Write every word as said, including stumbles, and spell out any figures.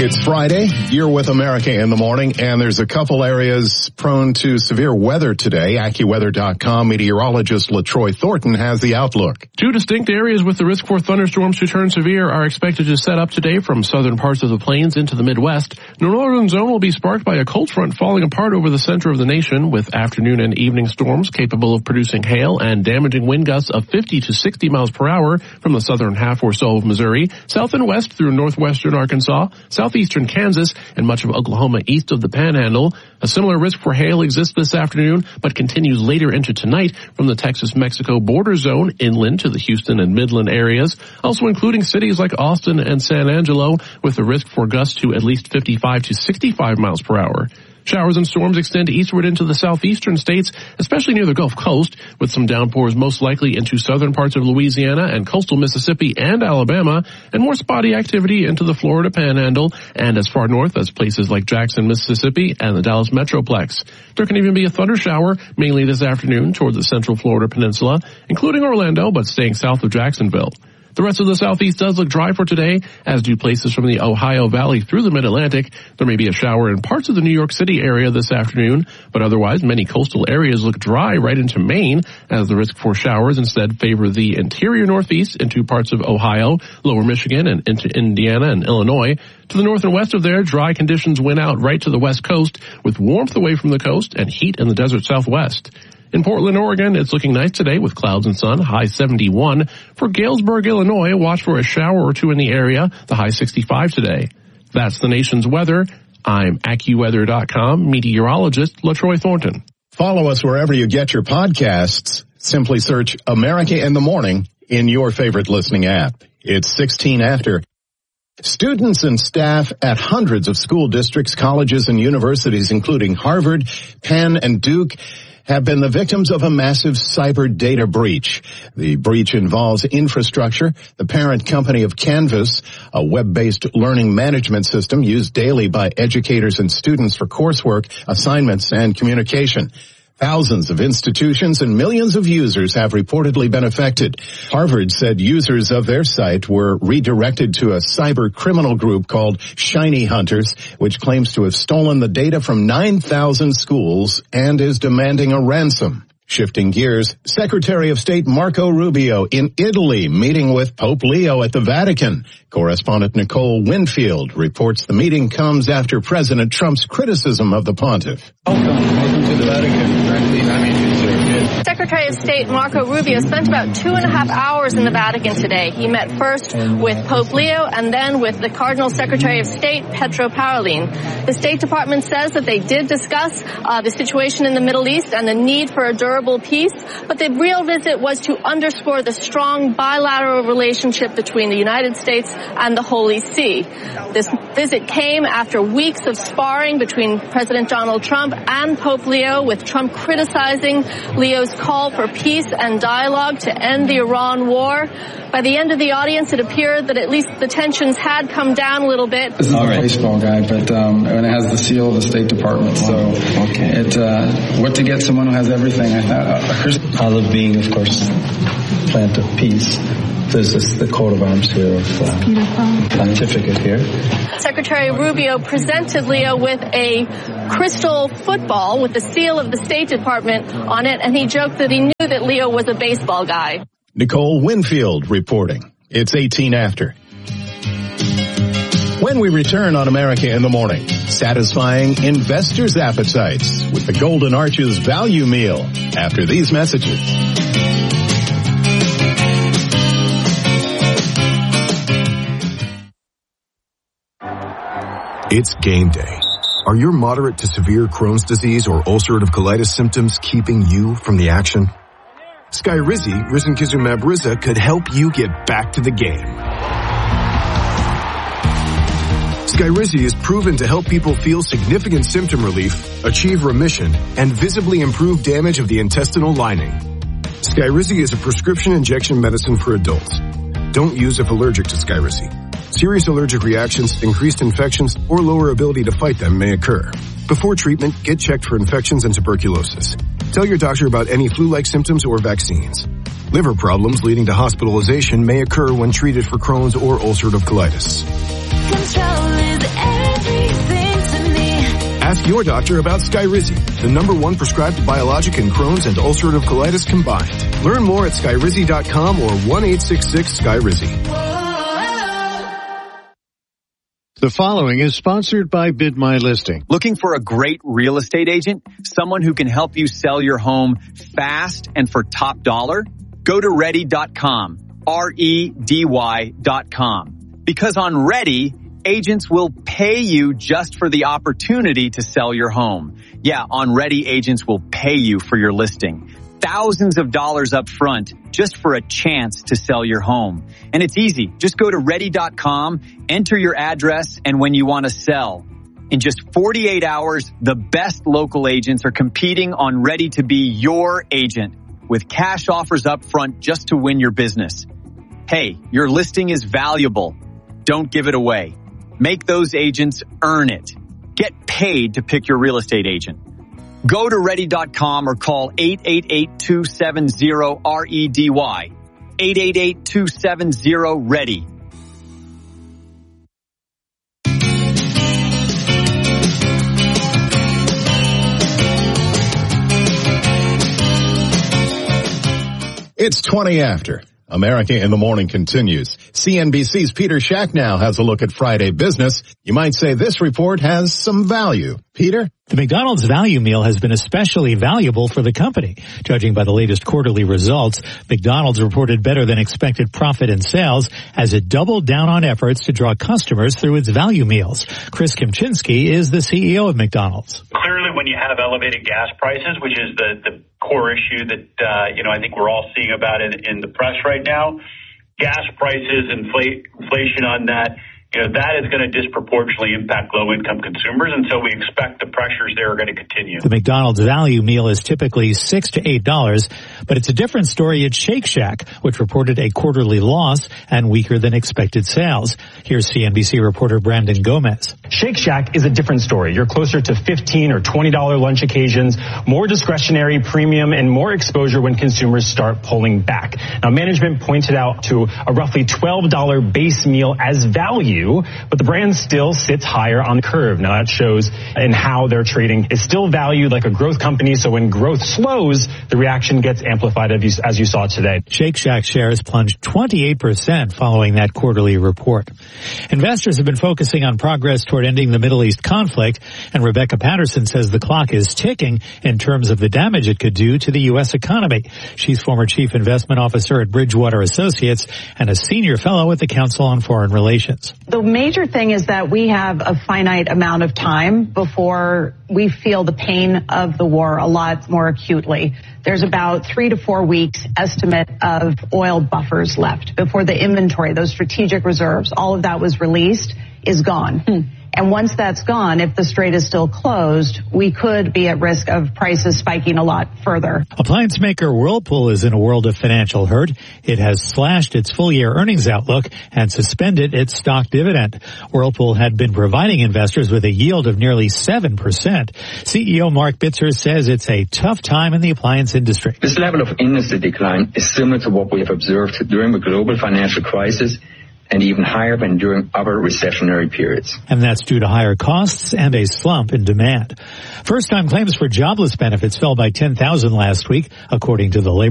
It's Friday. You're with America in the Morning, and there's a couple areas prone to severe weather today. AccuWeather dot com meteorologist LaTroy Thornton has the outlook. Two distinct areas with the risk for thunderstorms to turn severe are expected to set up today from southern parts of the plains into the Midwest. The northern zone will be sparked by a cold front falling apart over the center of the nation, with afternoon and evening storms capable of producing hail and damaging wind gusts of fifty to sixty miles per hour from the southern half or so of Missouri, south and west through northwestern Arkansas, southeastern Kansas, and much of Oklahoma east of the Panhandle. A similar risk for hail exists this afternoon, but continues later into tonight from the Texas-Mexico border zone inland to the Houston and Midland areas, also including cities like Austin and San Angelo, with a risk for gusts to at least fifty-five to sixty-five miles per hour. Showers and storms extend eastward into the southeastern states, especially near the Gulf Coast, with some downpours most likely into southern parts of Louisiana and coastal Mississippi and Alabama, and more spotty activity into the Florida Panhandle and as far north as places like Jackson, Mississippi, and the Dallas Metroplex. There can even be a thunder shower, mainly this afternoon toward the central Florida peninsula, including Orlando, but staying south of Jacksonville. The rest of the southeast does look dry for today, as do places from the Ohio Valley through the Mid-Atlantic. There may be a shower in parts of the New York City area this afternoon, but otherwise many coastal areas look dry right into Maine, as the risk for showers instead favor the interior northeast into parts of Ohio, lower Michigan, and into Indiana and Illinois. To the north and west of there, dry conditions win out right to the west coast, with warmth away from the coast and heat in the desert southwest. In Portland, Oregon, it's looking nice today with clouds and sun, high seventy-one. For Galesburg, Illinois, watch for a shower or two in the area, the high sixty-five today. That's the nation's weather. I'm AccuWeather dot com meteorologist LaTroy Thornton. Follow us wherever you get your podcasts. Simply search America in the Morning in your favorite listening app. It's sixteen after. Students and staff at hundreds of school districts, colleges, and universities, including Harvard, Penn, and Duke, have been the victims of a massive cyber data breach. The breach involves infrastructure, the parent company of Canvas, a web-based learning management system used daily by educators and students for coursework, assignments, and communication. Thousands of institutions and millions of users have reportedly been affected. Harvard said users of their site were redirected to a cyber criminal group called Shiny Hunters, which claims to have stolen the data from nine thousand schools and is demanding a ransom. Shifting gears, Secretary of State Marco Rubio in Italy meeting with Pope Leo at the Vatican. Correspondent Nicole Winfield reports the meeting comes after President Trump's criticism of the pontiff. Welcome. Welcome to the Vatican. Frankly, I mean, Secretary of State Marco Rubio spent about two and a half hours in the Vatican today. He met first with Pope Leo and then with the Cardinal Secretary of State, Pietro Parolin. The State Department says that they did discuss uh, the situation in the Middle East and the need for a durable peace, but the real visit was to underscore the strong bilateral relationship between the United States and the Holy See. This visit came after weeks of sparring between President Donald Trump and Pope Leo, with Trump criticizing Leo's call for peace and dialogue to end the Iran war. By the end of the audience, it appeared that at least the tensions had come down a little bit. This is a baseball guy, but um, and it has the seal of the State Department. So okay. it uh, what to get someone who has everything. I thought uh, olive being, of course, plant of peace. This is the coat of arms here of uh, pontificate here. Secretary Rubio presented Leo with a crystal football with the seal of the State Department on it, and he joked that he knew that Leo was a baseball guy. Nicole Winfield reporting. It's eighteen after. When we return on America in the Morning, satisfying investors' appetites with the Golden Arches Value Meal after these messages. It's game day. Are your moderate to severe Crohn's disease or ulcerative colitis symptoms keeping you from the action? Skyrizi, risankizumab Riza, could help you get back to the game. Skyrizi is proven to help people feel significant symptom relief, achieve remission, and visibly improve damage of the intestinal lining. Skyrizi is a prescription injection medicine for adults. Don't use if allergic to Skyrizi. Serious allergic reactions, increased infections, or lower ability to fight them may occur. Before treatment, get checked for infections and tuberculosis. Tell your doctor about any flu-like symptoms or vaccines. Liver problems leading to hospitalization may occur when treated for Crohn's or ulcerative colitis. Control is Ask your doctor about Skyrizi, the number one prescribed biologic in Crohn's and ulcerative colitis combined. Learn more at skyrizi dot com or one eight six six Skyrizi. The following is sponsored by Bid My Listing. Looking for a great real estate agent? Someone who can help you sell your home fast and for top dollar? Go to ready dot com, R E D Y dot com. Because on Ready, agents will pay you just for the opportunity to sell your home. Yeah, on Ready, agents will pay you for your listing. Thousands of dollars up front just for a chance to sell your home. And it's easy. Just go to ready dot com, enter your address, and when you want to sell. In just forty-eight hours, the best local agents are competing on Ready to be your agent with cash offers up front just to win your business. Hey, your listing is valuable. Don't give it away. Make those agents earn it. Get paid to pick your real estate agent. Go to ready dot com or call eight eight eight, two seven zero, R E D Y. eight eight eight, two seven zero, READY. It's twenty after. America in the Morning continues. C N B C's Peter Schack now has a look at Friday business. You might say this report has some value. Peter? The McDonald's value meal has been especially valuable for the company. Judging by the latest quarterly results, McDonald's reported better than expected profit and sales as it doubled down on efforts to draw customers through its value meals. Chris Kempczinski is the C E O of McDonald's. Clearly, when you have elevated gas prices, which is the, the core issue that, uh, you know, I think we're all seeing about it in the press right now, gas prices, infl- inflation on that, you know, that is going to disproportionately impact low-income consumers, and so we expect the pressures there are going to continue. The McDonald's value meal is typically six to eight dollars, but it's a different story at Shake Shack, which reported a quarterly loss and weaker than expected sales. Here's C N B C reporter Brandon Gomez. Shake Shack is a different story. You're closer to fifteen or twenty dollars lunch occasions, more discretionary, premium, and more exposure when consumers start pulling back. Now, management pointed out to a roughly twelve dollars base meal as value, but the brand still sits higher on the curve. Now, that shows in how they're trading. It's still valued like a growth company, so when growth slows, the reaction gets amplified as you saw today. Shake Shack shares plunged twenty-eight percent following that quarterly report. Investors have been focusing on progress toward ending the Middle East conflict, and Rebecca Patterson says the clock is ticking in terms of the damage it could do to the U S economy. She's former chief investment officer at Bridgewater Associates and a senior fellow at the Council on Foreign Relations. The major thing is that we have a finite amount of time before we feel the pain of the war a lot more acutely. There's about three to four weeks estimate of oil buffers left before the inventory, those strategic reserves, all of that was released, is gone. Hmm. And once that's gone, if the strait is still closed, we could be at risk of prices spiking a lot further. Appliance maker Whirlpool is in a world of financial hurt. It has slashed its full-year earnings outlook and suspended its stock dividend. Whirlpool had been providing investors with a yield of nearly seven percent. C E O Mark Bitzer says it's a tough time in the appliance industry. This level of industry decline is similar to what we have observed during the global financial crisis, and even higher than during other recessionary periods. And that's due to higher costs and a slump in demand. First-time claims for jobless benefits fell by ten thousand last week, according to the Labor